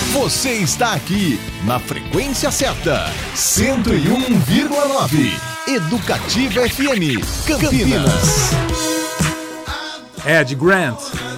Você está aqui na frequência certa, 101,9 Educativa FM Campinas. Ed Grant.